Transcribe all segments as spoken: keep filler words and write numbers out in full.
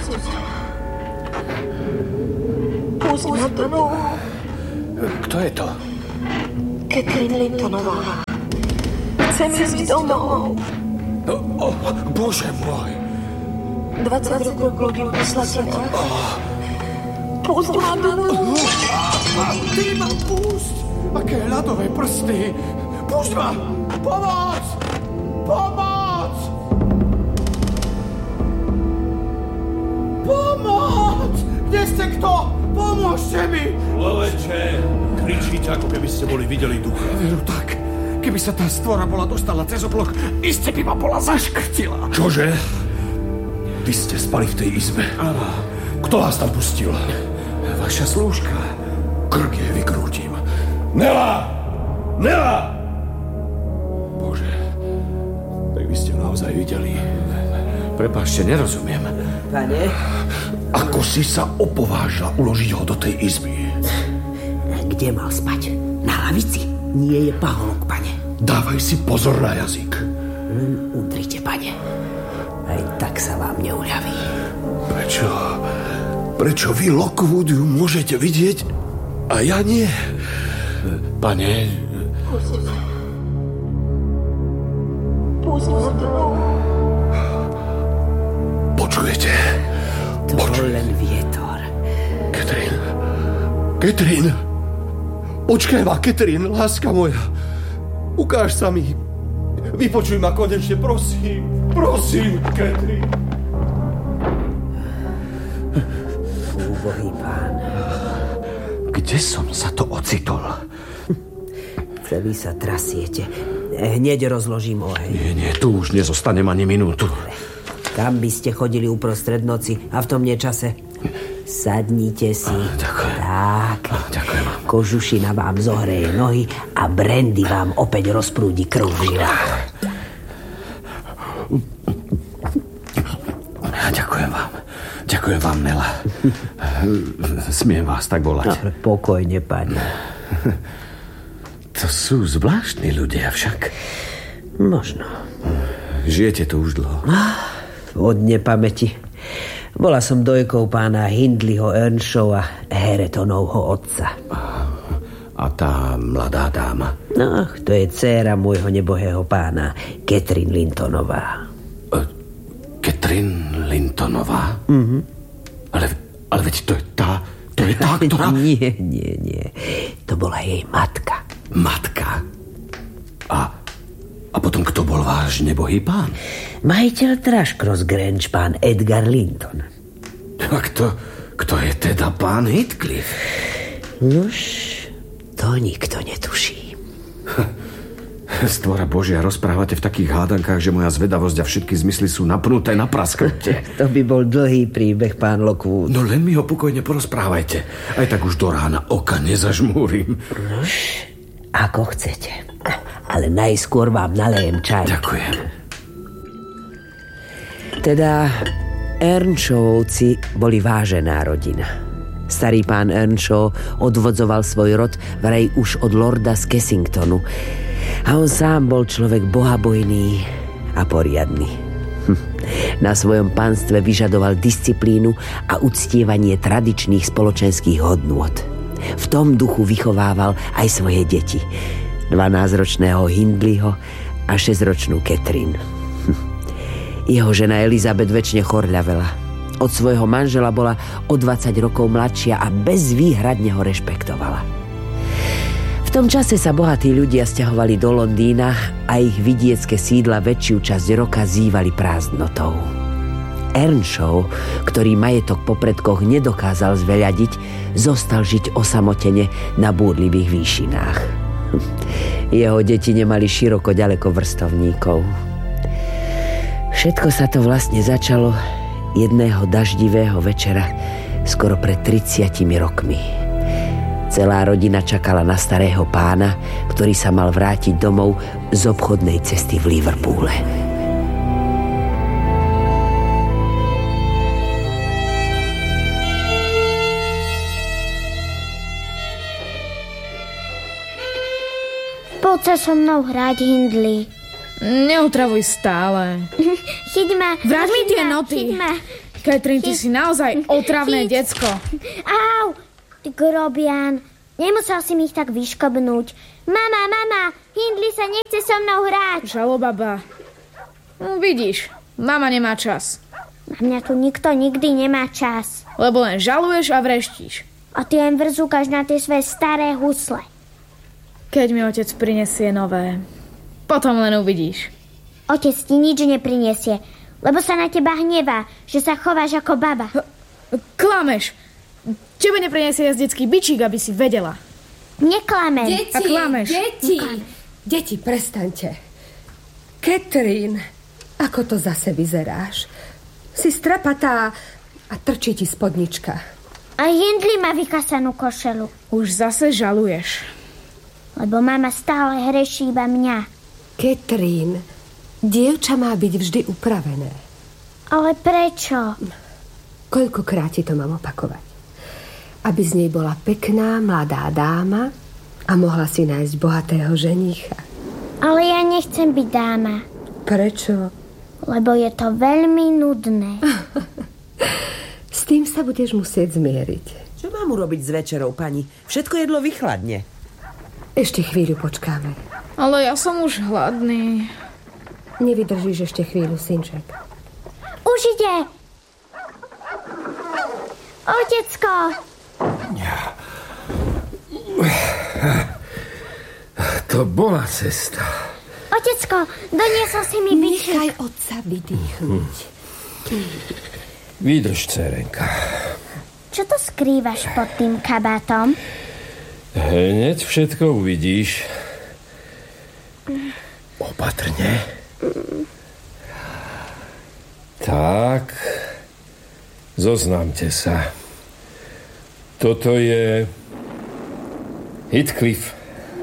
Pusť ma domov. Kto je to? Catherine Lintonová. Chcem ísť domov. O, o, Bože môj. dvadsať rokov bludím po slatinách. Pusť ma domov. Ty ma pusť. Aké ľadové prsty. Pusť ma. Pomoc. Pomoc. Pomoc. Kde ste kto? Pomôžte mi. Človeče, kričíte, ako keby ste boli videli ducha. Veru tak. Keby sa tá stvora bola dostala cez oblok, iste by ma bola zaškrtila. Čože? Vy ste spali v tej izbe. Áno. Kto vás tam pustil? Vaša slúžka. Krk jej vykrútim. Nela! Nela! Bože, tak vy ste naozaj videli. Prepáčte, nerozumiem. Pane? Ako si sa opovážila uložiť ho do tej izby? Kde mal spať? Na lavici? Nie je pahorok, pane. Dávaj si pozor na jazyk. Len udrite, pane. Aj tak sa vám neuľaví. Prečo? Prečo vy, Lockwood, ju môžete vidieť a ja nie? Pane... Pusť ma. Pusť ma domov. Počujete? To bol len vietor. Catherine. Catherine. Počkaj ma, Catherine, láska moja. Ukáž sa mi. Vypočuj ma konečne, prosím. Prosím, Catherine. Úbohý pán. Kde som sa to ocitol? Celý sa trasiete. Hneď rozložím oheň. Nie, nie, tu už nezostanem ani minútu. Kam by ste chodili uprostred noci a v tom nečase? Sadnite si. Ďakujem. Tak. Ďakujem. Kožušina vám zohreje nohy a brandy vám opäť rozprúdi krv v žilách. Ďakujem vám. Ďakujem vám, Nela. Smiem vás tak volať. No, pokojne, pani. To sú zvláštni ľudia však. Možno. Žijete tu už dlho? Od nepamäti. Bola som dojkou pána Hindleyho Earnshawa, Haretonovho otca. A tá mladá dáma? No, to je dcéra môjho nebohého pána, Catherine Lintonová. Uh, Catherine Lintonová? Mhm. Ale, ale veď to je tá, to je tá, ktorá... Nie, nie, nie. To bola jej matka. Matka? A, a potom kto bol váš nebohý pán? Majiteľ Thrushcross Grange, pán Edgar Linton. A kto, kto je teda pán Heathcliff? Nož, to nikto netuší. Stvora Božia, rozprávate v takých hádankách, že moja zvedavosť a všetky zmysly sú napnuté na prasknutie. To by bol dlhý príbeh, pán Lockwood. No len mi ho pokojne porozprávajte. Aj tak už do rána oka nezažmúrim. Nož, ako chcete. Ale najskôr vám nalejem čaj. Ďakujem. Teda Earnshawovci boli vážená rodina. Starý pán Earnshaw odvodzoval svoj rod vraj už od lorda z Kensingtonu. A on sám bol človek bohabojný a poriadny. Na svojom panstve vyžadoval disciplínu a uctievanie tradičných spoločenských hodnôt. V tom duchu vychovával aj svoje deti. dvanásťročného Hindleyho a šesťročnú Catherine. Jeho žena Elizabeth večne chorľavela. Od svojho manžela bola o dvadsať rokov mladšia a bezvýhradne ho rešpektovala. V tom čase sa bohatí ľudia sťahovali do Londýna a ich vidiecké sídla väčšiu časť roka zývali prázdnotou. Earnshaw, ktorý majetok po predkoch nedokázal zveľadiť, zostal žiť osamotene na búrlivých výšinách. Jeho deti nemali široko ďaleko vrstovníkov. Všetko sa to vlastne začalo jedného daždivého večera skoro pred tridsiatimi rokmi. Celá rodina čakala na starého pána, ktorý sa mal vrátiť domov z obchodnej cesty v Liverpoole. Poď sa so mnou hrať, Hindley. Neutravuj stále. Chyť ma. Vráť mi tie ma, noty. Chyť ma. Catherine, ty si naozaj otravné decko. Au, ty grobian. Nemusel si mi ich tak vyškobnúť. Mama, mama, Hindley sa nechce so mnou hrať. Žalobaba. No vidíš, mama nemá čas. Na mňa tu nikto nikdy nemá čas. Lebo len žaluješ a vreštíš. A ty len vrzúkaš na tie svoje staré husle. Keď mi otec prinesie nové, potom len uvidíš. Otec ti nič neprinesie, lebo sa na teba hnevá, že sa chováš ako baba. Klameš. Tebe neprinesie jazdecký bičík, aby si vedela. Neklamem. Deti, A klameš. deti, deti, prestaňte. Catherine, ako to zase vyzeráš? Si strapatá a trčí ti spodnička. A Hindley má vykasanú košelu. Už zase žaluješ. Lebo mama stále hreší iba mňa. Catherine, dievča má byť vždy upravené. Ale prečo? Koľkokrát ti to mám opakovať? Aby z nej bola pekná, mladá dáma a mohla si nájsť bohatého ženícha. Ale ja nechcem byť dáma. Prečo? Lebo je to veľmi nudné. S tým sa budeš musieť zmieriť. Čo mám urobiť s večerou, pani? Všetko jedlo vychladne. Ešte chvíľu počkáme. Ale ja som už hladný. Nevydržíš ešte chvíľu, synček. Už ide! Otecko! To bola cesta. Otecko, doniesol si mi bičík. Nechaj otca vydýchnuť. Vydrž, dcerenka. Čo to skrývaš pod tým kabátom? Hneď všetko uvidíš. Opatrne. Tak. Zoznámte sa. Toto je Heathcliff.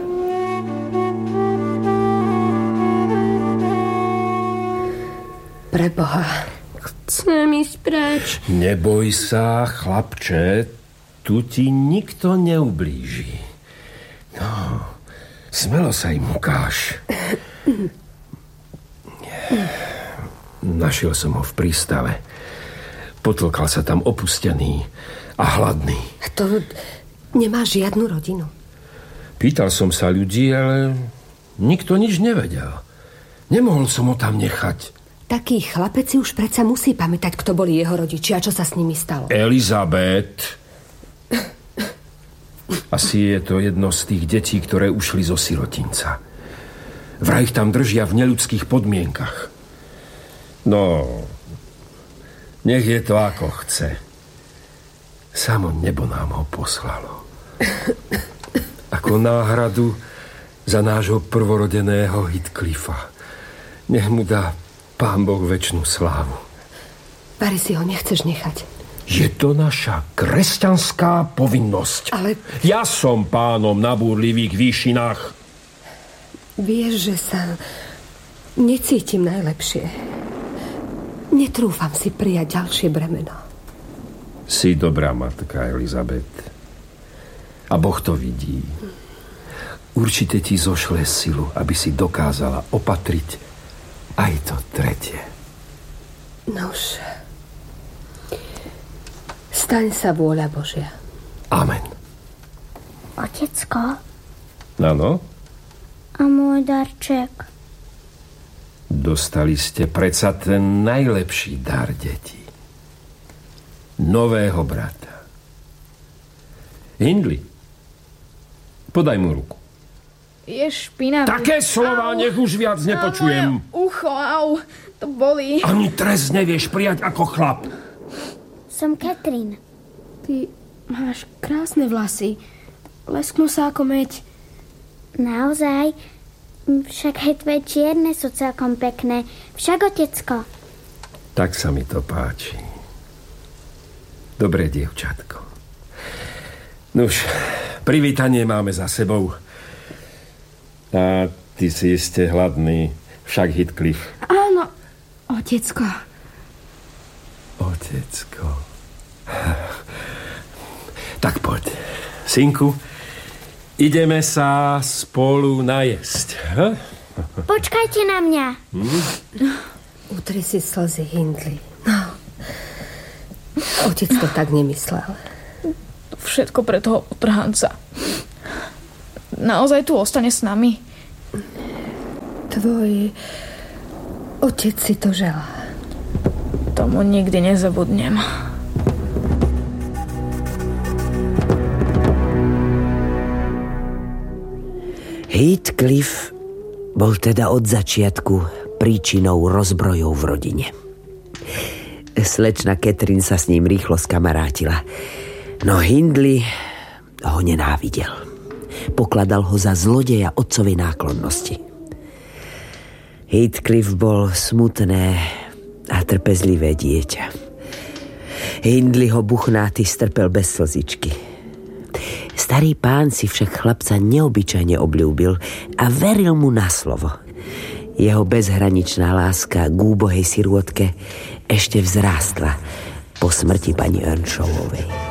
Preboha. Chcem ísť preč. Neboj sa, chlapče. Tu ti nikto neublíži. No, smelo sa im ukáž. Našiel som ho v prístave. Potlkal sa tam opustený a hladný. To nemá žiadnu rodinu. Pýtal som sa ľudí, ale nikto nič nevedel. Nemohol som ho tam nechať. Taký chlapec si už predsa musí pamätať, kto boli jeho rodičia a čo sa s nimi stalo. Elizabeth. Asi je to jedno z tých detí, ktoré ušli zo sirotinca. Vraj ich tam držia v neľudských podmienkach. No, nech je to ako chce. Samo nebo nám ho poslalo. Ako náhradu za nášho prvorodeného Heathcliffa. Nech mu dá Pán Boh večnú slávu. Pari si ho nechceš nechať. Je to naša kresťanská povinnosť. Ale... Ja som pánom na búrlivých výšinách. Vieš, že sa necítim najlepšie. Netrúfam si prijať ďalšie bremeno. Si dobrá matka, Elizabeth. A Boh to vidí. Určite ti zošle silu, aby si dokázala opatriť aj to tretie. Nož... Staň sa vôľa Božia. Amen. Otecko? Áno? A môj darček? Dostali ste predsa ten najlepší dar, deti. Nového brata. Hindley, podaj mu ruku. Je špinavý. Také slová nech už viac nepočujem. Moje ucho, au, to bolí. Ani trest nevieš prijať ako chlap. Som Catherine. Ty máš krásne vlasy. Lesknú sa ako meď. Naozaj? Však aj tvoje čierne sú celkom pekné. Však, otecko. Tak sa mi to páči. Dobré dievčatko. Nuž, privítanie máme za sebou. A ty si iste hladný. Však Heathcliff. Áno, otecko. Otecko. Tak poď. Synku, ideme sa spolu najesť. Ha? Počkajte na mňa. Hm? Utri si slzy, Hindley. No. Otec to tak nemyslel. Všetko pre toho potrhanca. Naozaj tu ostane s nami? Tvoj otec si to želá. Tomu nikdy nezabudnem. Heathcliff bol teda od začiatku príčinou rozbrojov v rodine. Slečna Catherine sa s ním rýchlo skamarátila, no Hindley ho nenávidel. Pokladal ho za zlodeja otcovej náklonnosti. Heathcliff bol smutné a trpezlivé dieťa. Hindley ho buchnáty strpel bez slzičky. Starý pán si však chlapca neobyčajne obľúbil a veril mu na slovo. Jeho bezhraničná láska k úbohej sirôtke ešte vzrástla po smrti pani Earnshawovej.